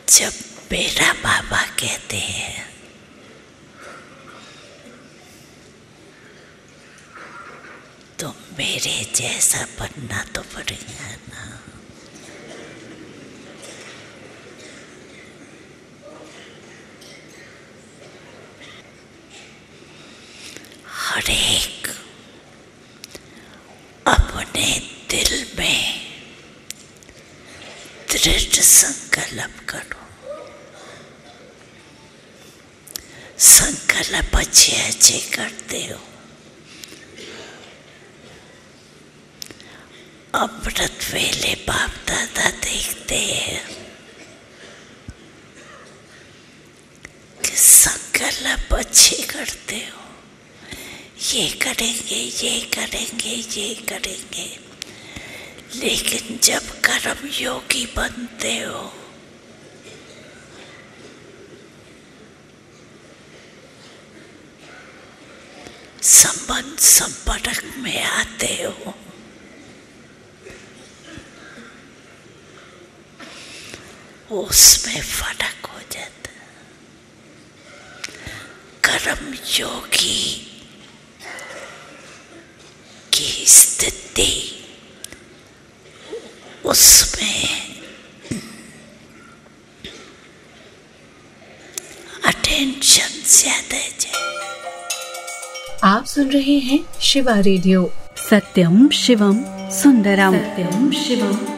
जब मेरा बाबा कहते हैं तो मेरे जैसा बनना तो पड़ेगा ना। हर एक अपने दिल में दृढ़ संकल्प करो। संकल्प अच्छे अच्छे करते हो, अमृत वेले बाप दादा देखते हैं कि संकल्प अच्छे करते हो, ये करेंगे ये करेंगे ये करेंगे, लेकिन जब कर्म योगी बनते हो संबंध संपर्क में आते हो, उसमें फर्क हो जाता। कर्म योगी की स्थिति उसमें अटेंशन ज्यादा है। आप सुन रहे हैं शिवा रेडियो। सत्यम शिवम सुंदरम। सत्यम शिवम